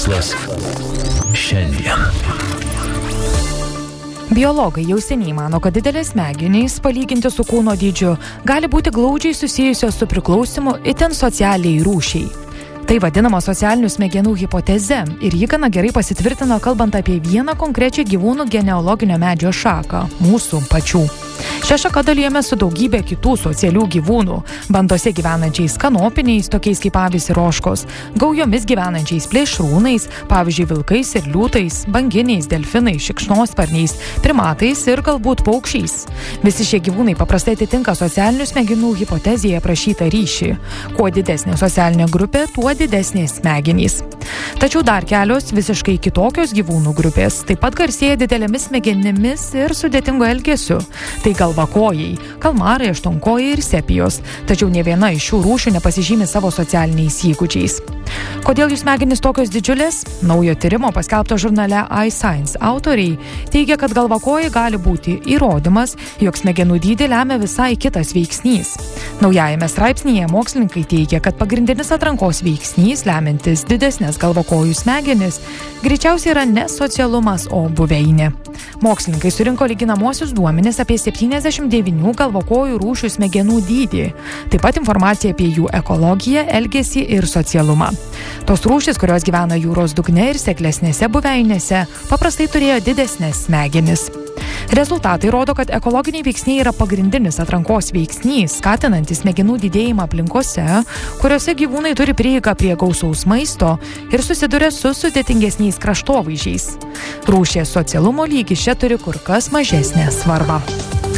Mokslas šiandien. Biologai jau seniai mano, kad didelės smegenys, palyginti su kūno dydžiu, gali būti glaudžiai susijusios su priklausymu itin socialiai rūšiai. Tai vadinama socialinių smegenų hipoteze ir ji gana gerai pasitvirtino, kalbant apie vieną konkrečią gyvūnų genealoginio medžio šaką – mūsų pačių. Šią šaką dalijame su daugybė kitų socialių gyvūnų, bandose gyvenančiais kanopiniais, tokiais kaip avys ir ožkos, gaujomis gyvenančiais plėšrūnais, pavyzdžiui vilkais ir liūtais, banginiais, delfinais, šikšnosparniais, primatais ir galbūt paukščiais. Visi šie gyvūnai paprastai atitinka socialinių smegenų hipotezėje aprašytą ryšį. Kuo didesnė socialinė grupė, tuo didesnės smegenys. Tačiau dar kelios visiškai kitokios gyvūnų grupės taip pat garsėja didelėmis smegenimis ir sudėtingu elgesiu. Tai galvakojai, kalmarai, aštuonkojai ir sepijos, tačiau nė viena iš šių rūšių nepasižymi savo socialiniais įgūdžiais. Kodėl jų smegenys tokios didžiulės? Naujo tyrimo paskelbto žurnale iScience autoriai teigia, kad galvakojai gali būti įrodymas, jog smegenų dydį lemia visai kitas veiksnys. Naujajame straipsnyje mokslininkai teigia, kad pagrindinis atrankos veiksnys, lemiantis didesnės galvakojų smegenis, greičiausiai yra ne socialumas, o buveinė. Mokslininkai surinko lyginamosius duomenis apie 79 galvakojų rūšių smegenų dydį, taip pat informaciją apie jų ekologiją, elgesį ir socialumą. Tos rūšys, kurios gyvena jūros dugne ir seklesnėse buveinėse, paprastai turėjo didesnės smegenis. Rezultatai rodo, kad ekologiniai veiksniai yra pagrindinis atrankos veiksnys, skatinantis smegenų didėjimą aplinkose, kuriuose gyvūnai turi prieigą prie gausaus maisto ir susiduria su sudėtingesniais kraštovaizdžiais. Rūšies socialumo lygis čia turi kur kas mažesnę svarbą.